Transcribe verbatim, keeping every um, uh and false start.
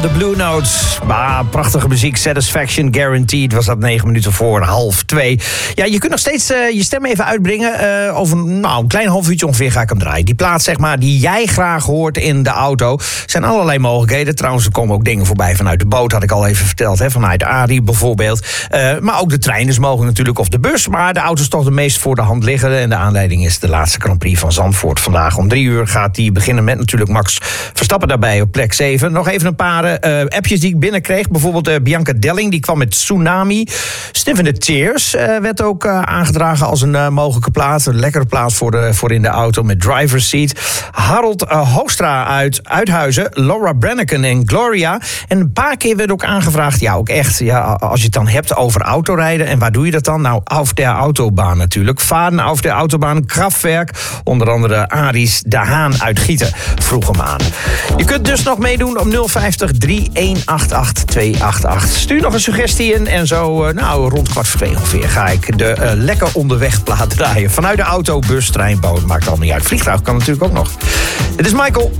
De Blue Notes. Bah, prachtige muziek. Satisfaction Guaranteed was dat negen minuten voor half twee. Ja, je kunt nog steeds uh, je stem even uitbrengen. Uh, over nou, een klein half uurtje ongeveer ga ik hem draaien. Die plaat, zeg maar, die jij graag hoort in de auto. Er zijn allerlei mogelijkheden. Trouwens, er komen ook dingen voorbij vanuit de boot, had ik al even verteld. Hè? Vanuit Arie bijvoorbeeld. Uh, maar ook de treinen mogen natuurlijk, of de bus. Maar de auto is toch de meest voor de hand liggende. En de aanleiding is de laatste Grand Prix van Zandvoort. Vandaag om drie uur gaat die beginnen met natuurlijk Max Verstappen daarbij op plek zeven. Nog even een paar uh, appjes die ik binnenkreeg. Bijvoorbeeld uh, Bianca Delling, die kwam met Tsunami. Sniffende Tears uh, werd ook uh, aangedragen als een uh, mogelijke plaats. Een lekkere plaats voor, de, voor in de auto met driver's seat. Harold uh, Hoostra uit Uithuizen. Laura Brenneken en Gloria. En een paar keer werd ook aangevraagd, ja ook echt, ja, als je het dan hebt over autorijden. En waar doe je dat dan? Nou, auf der Autobahn natuurlijk. Varen auf der Autobahn, Kraftwerk. Onder andere Aries de Haan uit Gieten vroeg hem aan. Je kunt dus nog meedoen op nul vijftig, drie een acht acht, twee acht acht. Stuur nog een suggestie in en zo, nou, rond kwart voor twee ongeveer ga ik de uh, lekker onderweg plaat draaien. Vanuit de auto, bus, trein, boot, maakt allemaal niet uit. Vliegtuig kan natuurlijk ook nog. Dit is Michael.